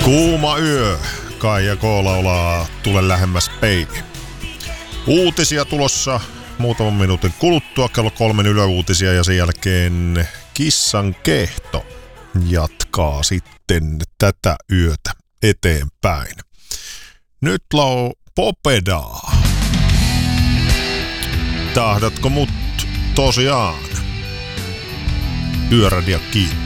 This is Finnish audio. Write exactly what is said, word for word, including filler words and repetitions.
Kuuma yö. Kaija K laulaa Tule lähemmäs baby. Uutisia tulossa muutaman minuutin kuluttua. Kello kolmen yöuutisia ja sen jälkeen Kissan kehto jatkaa sitten tätä yötä eteenpäin. Nyt lau Popedaa. Tahdatko mut tosiaan? Yöradio kiinni.